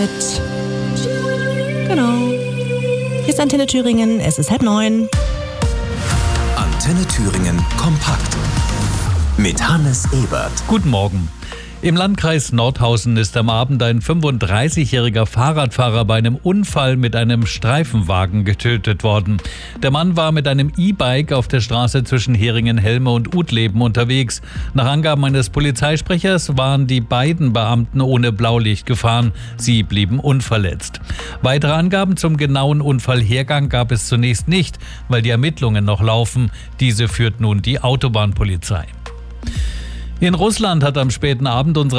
Genau. Hier ist Antenne Thüringen, es ist 8:30. Antenne Thüringen kompakt mit Hannes Ebert. Guten Morgen. Im Landkreis Nordhausen ist am Abend ein 35-jähriger Fahrradfahrer bei einem Unfall mit einem Streifenwagen getötet worden. Der Mann war mit einem E-Bike auf der Straße zwischen Heringen-Helme und Utleben unterwegs. Nach Angaben eines Polizeisprechers waren die beiden Beamten ohne Blaulicht gefahren. Sie blieben unverletzt. Weitere Angaben zum genauen Unfallhergang gab es zunächst nicht, weil die Ermittlungen noch laufen. Diese führt nun die Autobahnpolizei. In Russland hat am späten Abend unsere